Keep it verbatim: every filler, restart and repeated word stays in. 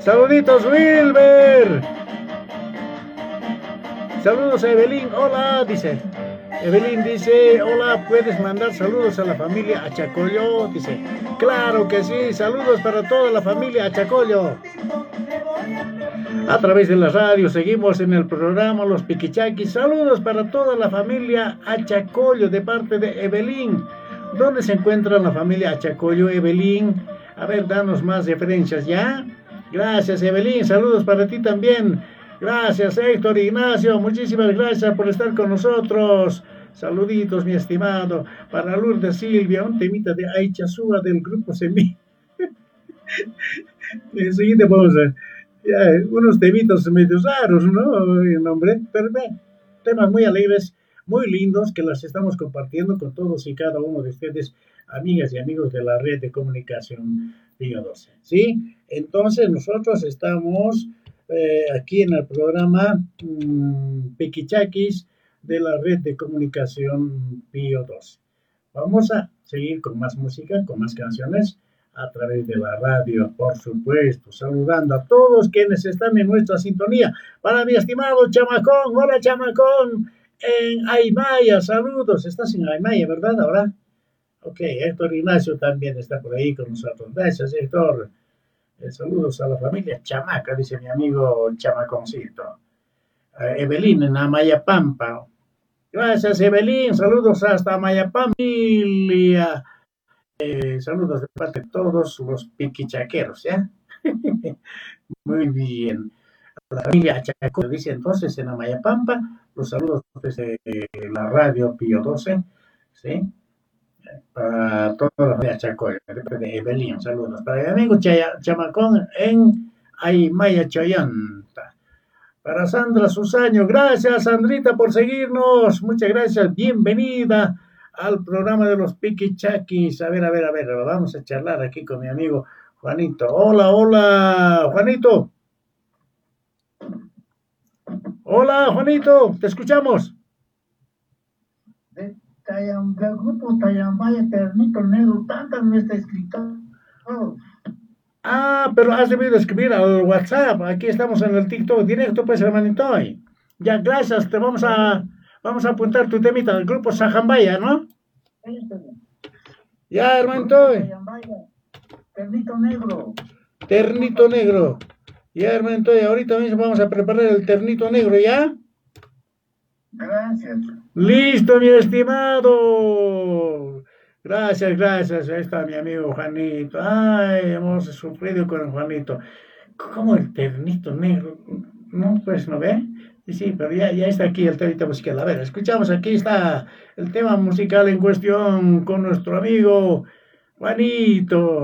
Saluditos, Wilber. Saludos a Evelyn, hola, dice. Evelyn dice, hola, puedes mandar saludos a la familia Achacollo, dice. Claro que sí, saludos para toda la familia Achacollo. A través de la radio seguimos en el programa Los Piquichaquis. Saludos para toda la familia Achacollo de parte de Evelyn. ¿Dónde se encuentra la familia Achacollo, Evelyn? A ver, danos más referencias, ¿ya? Gracias, Evelyn, saludos para ti también. Gracias, Héctor Ignacio, muchísimas gracias por estar con nosotros. Saluditos, mi estimado. Para Lourdes Silvia, un temita de Aichazúa del grupo Semí. El siguiente vamos a... Ya, unos temitos medio raros, ¿no? El nombre, pero bien, temas muy alegres, muy lindos, que las estamos compartiendo con todos y cada uno de ustedes, amigas y amigos de la red de comunicación Pío doce, ¿sí? Entonces, nosotros estamos eh, aquí en el programa mmm, Piquichaquis de la red de comunicación Pío doce. Vamos a seguir con más música, con más canciones, a través de la radio, por supuesto, saludando a todos quienes están en nuestra sintonía. Para mi estimado Chamacón, hola Chamacón, en Aymaya, saludos, estás en Aymaya, ¿verdad? Ahora, ok, Héctor Ignacio también está por ahí con nosotros, gracias Héctor. Eh, saludos a la familia Chamaca, dice mi amigo Chamaconcito. Eh, Evelyn en Amayapampa, gracias Evelyn, saludos hasta Amayapampa, familia. Eh, saludos de parte de todos los piquichaqueros, ¿ya? Muy bien. La familia Chaco dice entonces en Amayapampa, los saludos desde la radio Pío doce, ¿sí? Para toda la familia Chaco, de Evelyn, saludos. Para mi amigo Chaya, Chamacón en Aymaya Chayanta. Para Sandra Susaño, gracias Sandrita por seguirnos, muchas gracias, bienvenida al programa de los Piquichaquis. A ver, a ver, a ver, vamos a charlar aquí con mi amigo Juanito. Hola, hola, Juanito. Hola, Juanito, te escuchamos. De Tayam, del grupo Tayambaya Ternito Negro, tantas me está escrito. Oh. Ah, pero has debido escribir al WhatsApp. Aquí estamos en el TikTok directo, pues, hermanito. Ya, gracias, te vamos a, vamos a apuntar tu temita del grupo Sajambaya, ¿no? Ya, hermanito. Ternito Negro. Ternito Negro. Ya, hermanito, ahorita mismo vamos a preparar el ternito negro, ¿ya? Gracias. Listo, mi estimado. Gracias, gracias. Ahí está mi amigo Juanito. Ay, hemos sufrido con el Juanito. ¿Cómo el ternito negro? No, pues, ¿no ve? Sí, sí, pero ya, ya está aquí el temita musical. A ver, escuchamos, aquí está el tema musical en cuestión con nuestro amigo Juanito.